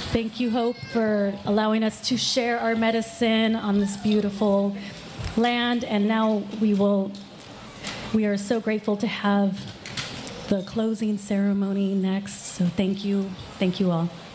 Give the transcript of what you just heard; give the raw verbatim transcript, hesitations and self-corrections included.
Thank you, Hope, for allowing us to share our medicine on this beautiful land. And now we will, we are so grateful to have the closing ceremony next. So thank you. Thank you all.